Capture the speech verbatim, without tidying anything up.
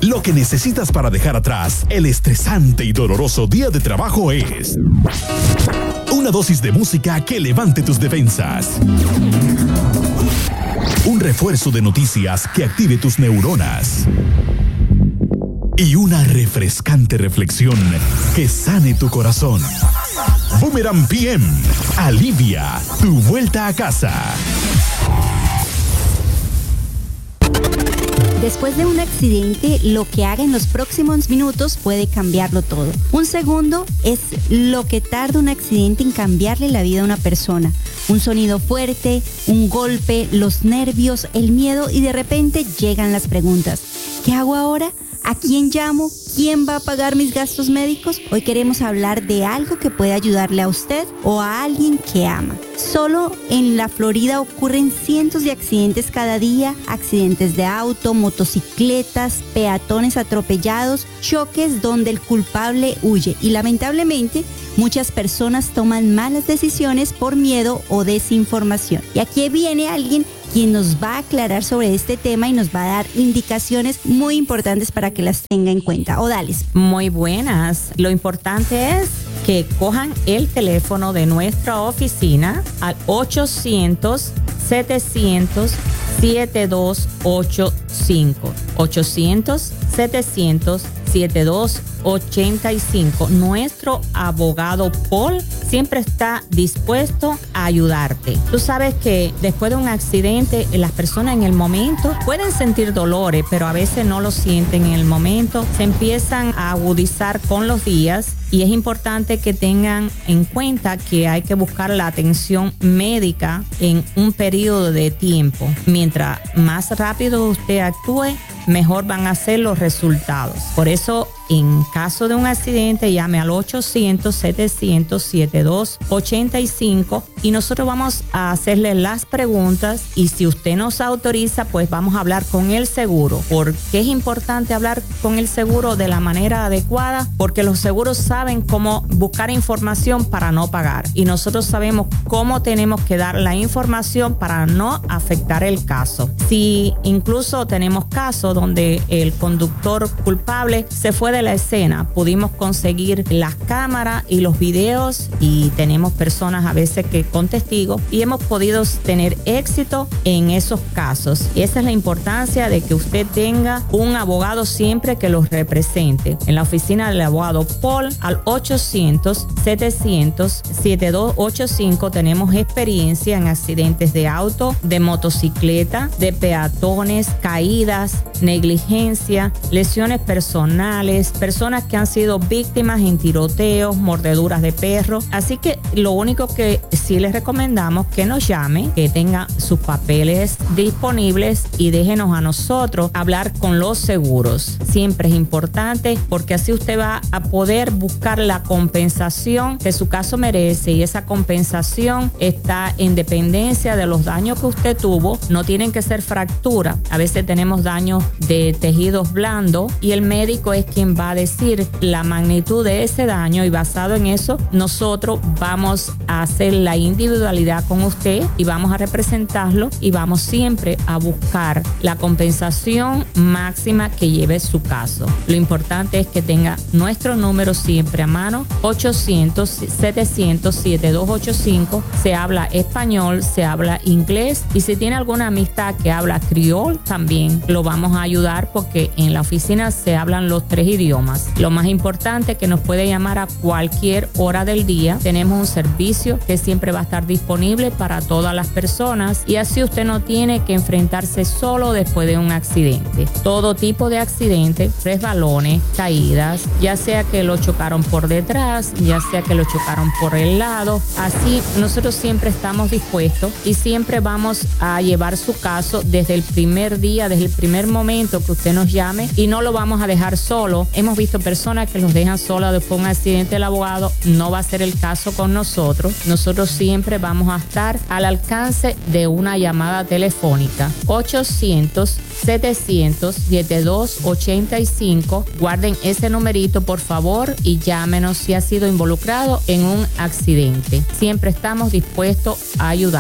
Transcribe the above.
Lo que necesitas para dejar atrás el estresante y doloroso día de trabajo es una dosis de música que levante tus defensas, un refuerzo de noticias que active tus neuronas y una refrescante reflexión que sane tu corazón. Boomerang P M alivia tu vuelta a casa. Después de un accidente, lo que haga en los próximos minutos puede cambiarlo todo. Un segundo es lo que tarda un accidente en cambiarle la vida a una persona. Un sonido fuerte, un golpe, los nervios, el miedo y de repente llegan las preguntas. ¿Qué hago ahora? ¿A quién llamo? ¿Quién va a pagar mis gastos médicos? Hoy queremos hablar de algo que puede ayudarle a usted o a alguien que ama. Solo en la Florida ocurren cientos de accidentes cada día, accidentes de auto, motocicletas, peatones atropellados, choques donde el culpable huye y lamentablemente muchas personas toman malas decisiones por miedo o desinformación. Y aquí viene alguien quien nos va a aclarar sobre este tema y nos va a dar indicaciones muy importantes para que las tenga en cuenta. Odales. Muy buenas. Lo importante es que cojan el teléfono de nuestra oficina al ochocientos, setecientos, setenta y dos ochenta y cinco. ochocientos, setecientos, setenta y dos ochenta y cinco. Nuestro abogado Paul siempre está dispuesto a ayudarte. Tú sabes que después de un accidente, las personas en el momento pueden sentir dolores, pero a veces no lo sienten en el momento. Se empiezan a agudizar con los días y es importante que tengan en cuenta que hay que buscar la atención médica en un periodo de tiempo. Mientras más rápido usted actúe, mejor van a ser los resultados. Por eso, en caso de un accidente, llame al ochocientos, setecientos, setenta y dos ochenta y cinco y nosotros vamos a hacerle las preguntas y si usted nos autoriza, pues vamos a hablar con el seguro. ¿Por qué es importante hablar con el seguro de la manera adecuada? Porque los seguros saben cómo buscar información para no pagar y nosotros sabemos cómo tenemos que dar la información para no afectar el caso. Si incluso tenemos casos donde el conductor culpable se fue de la escena, pudimos conseguir las cámaras y los videos y tenemos personas a veces que con testigos y hemos podido tener éxito en esos casos. Y esa es la importancia de que usted tenga un abogado siempre que los represente. En la oficina del abogado Paul al ochocientos, setecientos, setenta y dos ochenta y cinco tenemos experiencia en accidentes de auto, de motocicleta, de peatones, caídas, negligencia, lesiones personales, personas que han sido víctimas en tiroteos, mordeduras de perro. Así que lo único que sí les recomendamos que nos llame, que tenga sus papeles disponibles y déjenos a nosotros hablar con los seguros. Siempre es importante porque así usted va a poder buscar la compensación que su caso merece y esa compensación está en dependencia de los daños que usted tuvo. No tienen que ser fracturas. A veces tenemos daños de tejidos blandos y el médico es quien va a decir la magnitud de ese daño y basado en eso nosotros vamos a hacer la individualidad con usted y vamos a representarlo y vamos siempre a buscar la compensación máxima que lleve su caso. Lo importante es que tenga nuestro número siempre a mano, ochocientos, setecientos, setenta y dos ochenta y cinco. Se habla español, se habla inglés y si tiene alguna amistad que habla criol también lo vamos a ayudar porque en la oficina se hablan los tres idiomas. Lo más importante es que nos puede llamar a cualquier hora del día. Tenemos un servicio que siempre va a estar disponible para todas las personas y así usted no tiene que enfrentarse solo después de un accidente. Todo tipo de accidentes, resbalones, caídas, ya sea que lo chocaron por detrás, ya sea que lo chocaron por el lado. Así nosotros siempre estamos dispuestos y siempre vamos a llevar su caso desde el primer día, desde el primer momento que usted nos llame y no lo vamos a dejar solo. Hemos visto personas que los dejan solos después de un accidente. El abogado no va a ser el caso con nosotros. Nosotros siempre vamos a estar al alcance de una llamada telefónica. ochocientos, setecientos, setenta y dos ochenta y cinco. Guarden ese numerito por favor y llámenos si ha sido involucrado en un accidente. Siempre estamos dispuestos a ayudar.